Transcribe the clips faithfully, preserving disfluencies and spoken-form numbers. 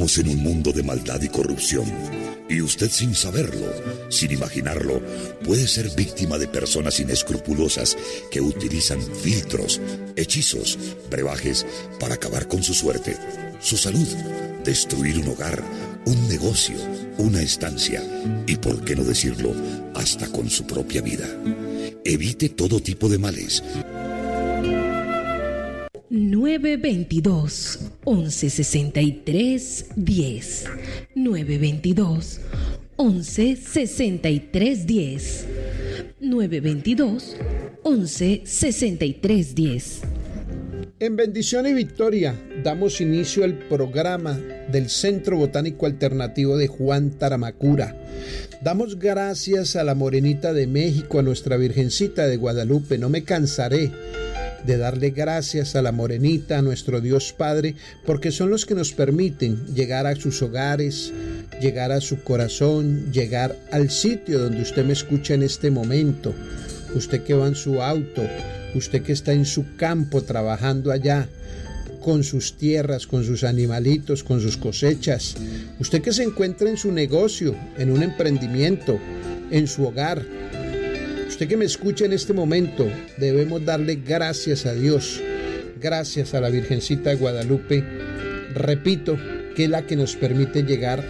Estamos en un mundo de maldad y corrupción. Y usted, sin saberlo, sin imaginarlo, puede ser víctima de personas inescrupulosas que utilizan filtros, hechizos, brebajes para acabar con su suerte, su salud, destruir un hogar, un negocio, una estancia y, por qué no decirlo, hasta con su propia vida. Evite todo tipo de males. nueve veintidós, once sesenta y tres, diez. nueve veintidós, once sesenta y tres, diez. nueve veintidós, once sesenta y tres, diez. En bendición y victoria damos inicio al programa del Centro Botánico Alternativo de Juan Taramacura. Damos gracias a la Morenita de México, a nuestra Virgencita de Guadalupe. No me cansaré de darle gracias a la Morenita, a nuestro Dios Padre, porque son los que nos permiten llegar a sus hogares, llegar a su corazón, llegar al sitio donde usted me escucha en este momento. Usted que va en su auto, usted que está en su campo trabajando allá, con sus tierras, con sus animalitos, con sus cosechas. Usted que se encuentra en su negocio, en un emprendimiento, en su hogar. Usted que me escucha en este momento, debemos darle gracias a Dios, gracias a la Virgencita de Guadalupe, repito, que es la que nos permite llegar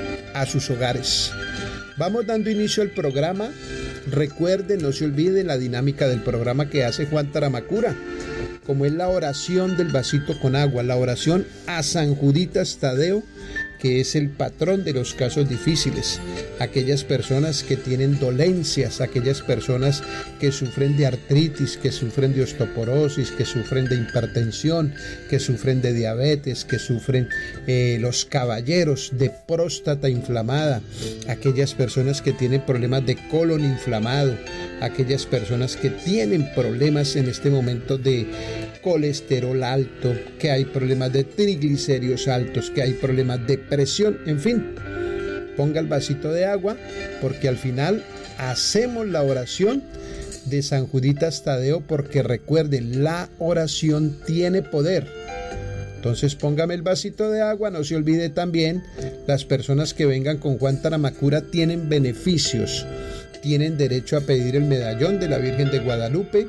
a sus hogares. Vamos dando inicio al programa. Recuerden, no se olviden la dinámica del programa que hace Juan Taramacura, como es la oración del vasito con agua, la oración a San Juditas Tadeo, que es el patrón de los casos difíciles, aquellas personas que tienen dolencias, aquellas personas que sufren de artritis, que sufren de osteoporosis, que sufren de hipertensión, que sufren de diabetes, que sufren eh, los caballeros de próstata inflamada, aquellas personas que tienen problemas de colon inflamado, aquellas personas que tienen problemas en este momento de colesterol alto, que hay problemas de triglicéridos altos, que hay problemas de presión, en fin, ponga el vasito de agua, porque al final hacemos la oración de San Juditas Tadeo, porque recuerden, la oración tiene poder. Entonces póngame el vasito de agua. No se olvide también, las personas que vengan con Juan Taramacura tienen beneficios, tienen derecho a pedir el medallón de la Virgen de Guadalupe.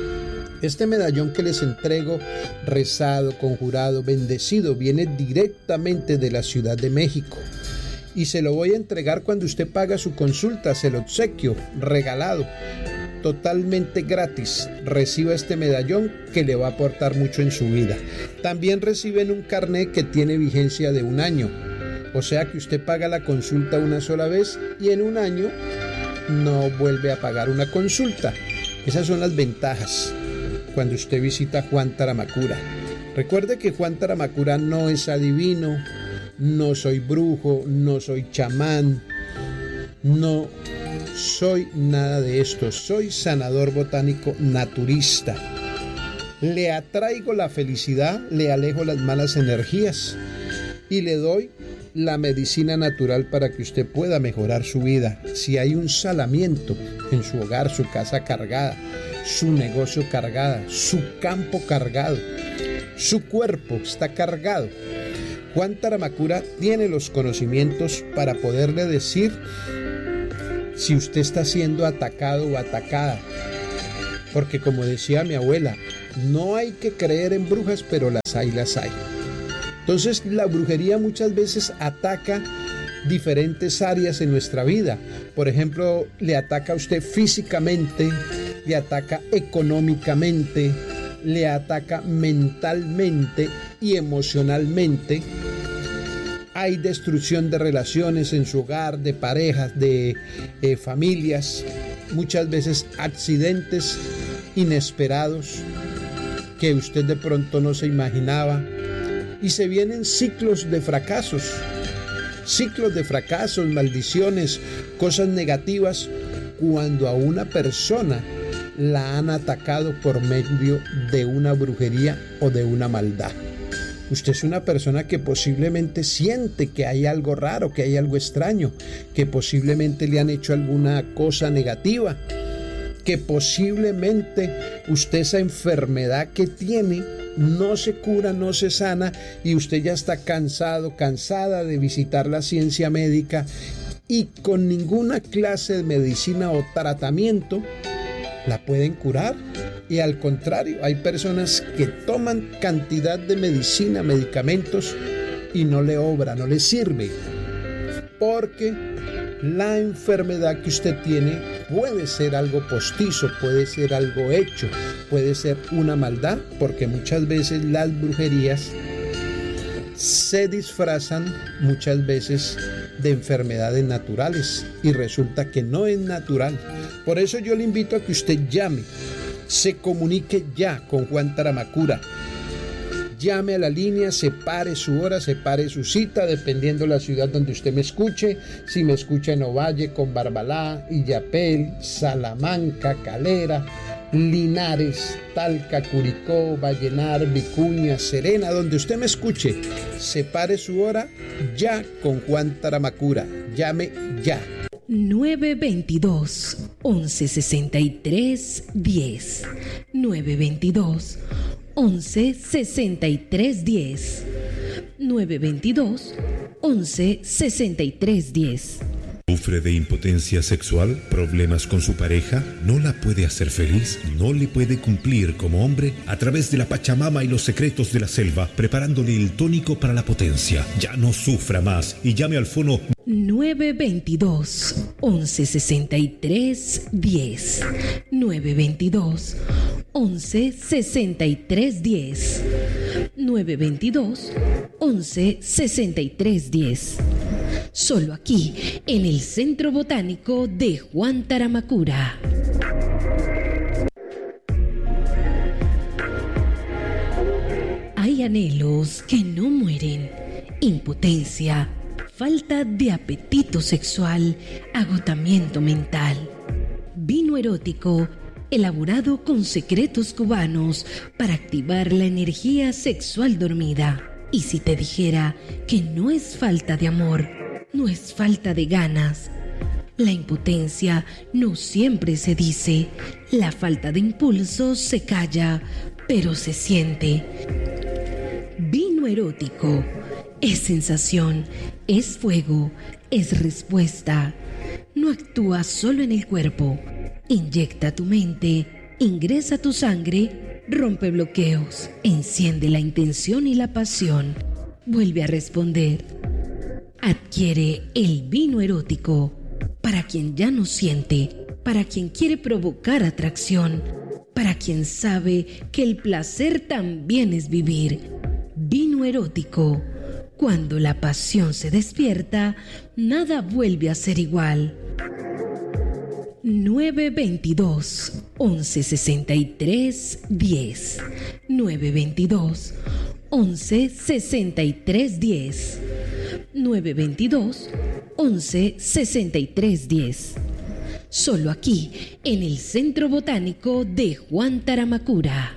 Este medallón que les entrego, rezado, conjurado, bendecido, viene directamente de la Ciudad de México. Y se lo voy a entregar cuando usted paga su consulta, se lo obsequio, regalado, totalmente gratis. Reciba este medallón que le va a aportar mucho en su vida. También reciben un carnet que tiene vigencia de un año. O sea que usted paga la consulta una sola vez y en un año no vuelve a pagar una consulta. Esas son las ventajas cuando usted visita Juan Taramacura. Recuerde que Juan Taramacura no es adivino, no soy brujo, no soy chamán, no soy nada de esto. Soy sanador botánico naturista. Le atraigo la felicidad, le alejo las malas energías y le doy la medicina natural para que usted pueda mejorar su vida. Si hay un salamiento en su hogar, su casa cargada, su negocio cargada, su campo cargado, su cuerpo está cargado, Juan Taramacura tiene los conocimientos para poderle decir si usted está siendo atacado o atacada. Porque como decía mi abuela, no hay que creer en brujas, pero las hay, las hay. Entonces la brujería muchas veces ataca diferentes áreas en nuestra vida. Por ejemplo, le ataca a usted físicamente, le ataca económicamente, le ataca mentalmente y emocionalmente. Hay destrucción de relaciones en su hogar, de parejas, de eh, familias, muchas veces accidentes inesperados que usted de pronto no se imaginaba, y se vienen ciclos de fracasos, ciclos de fracasos, maldiciones, cosas negativas, cuando a una persona la han atacado por medio de una brujería o de una maldad. Usted es una persona que posiblemente siente que hay algo raro, que hay algo extraño, que posiblemente le han hecho alguna cosa negativa, que posiblemente usted esa enfermedad que tiene no se cura, no se sana y usted ya está cansado, cansada de visitar la ciencia médica y con ninguna clase de medicina o tratamiento la pueden curar. Y al contrario, hay personas que toman cantidad de medicina, medicamentos y no le obra, no le sirve, porque la enfermedad que usted tiene puede ser algo postizo, puede ser algo hecho, puede ser una maldad, porque muchas veces las brujerías se disfrazan muchas veces de enfermedades naturales y resulta que no es natural. Por eso yo le invito a que usted llame, se comunique ya con Juan Taramacura. Llame a la línea, separe su hora, separe su cita, dependiendo de la ciudad donde usted me escuche. Si me escucha en Ovalle, con Barbalá, Illapel, Salamanca, Calera, Linares, Talca, Curicó, Vallenar, Vicuña, Serena, donde usted me escuche, separe su hora ya con Juan Taramacura. Llame ya. nueve veintidós, once sesenta y tres, diez. nueve veintidós, once sesenta y tres, diez. nueve veintidós, once sesenta y tres, diez. ¿Sufre de impotencia sexual? ¿Problemas con su pareja? ¿No la puede hacer feliz? ¿No le puede cumplir como hombre? A través de la Pachamama y los secretos de la selva, preparándole el tónico para la potencia. Ya no sufra más y llame al fono nueve veintidós, once sesenta y tres, diez. nueve veintidós, once sesenta y tres, diez. nueve veintidós, once sesenta y tres, diez. Solo aquí, en el Centro Botánico de Juan Taramacura. Hay anhelos que no mueren, impotencia, falta de apetito sexual, agotamiento mental. Vino erótico, elaborado con secretos cubanos para activar la energía sexual dormida. Y si te dijera que no es falta de amor, no es falta de ganas. La impotencia no siempre se dice, la falta de impulso se calla, pero se siente. Vino erótico es sensación, es fuego, es respuesta. No actúa solo en el cuerpo, inyecta tu mente, ingresa tu sangre, rompe bloqueos, enciende la intención y la pasión, vuelve a responder. Adquiere el vino erótico para quien ya no siente, para quien quiere provocar atracción, para quien sabe que el placer también es vivir. Vino erótico. Cuando la pasión se despierta, nada vuelve a ser igual. nueve veintidós, once sesenta y tres, diez. nueve veintidós, once sesenta y tres, diez. nueve veintidós, once sesenta y tres, diez. Solo aquí, en el Centro Botánico de Juan Taramacura.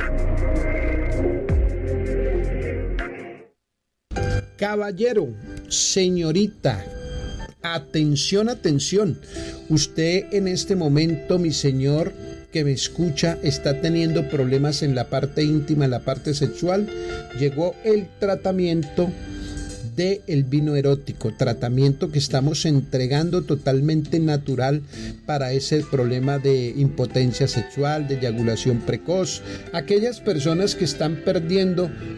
Caballero, señorita, atención, atención. Usted en este momento, mi señor, que me escucha, está teniendo problemas en la parte íntima, en la parte sexual. Llegó el tratamiento de el vino erótico, tratamiento que estamos entregando totalmente natural para ese problema de impotencia sexual, de eyaculación precoz, aquellas personas que están perdiendo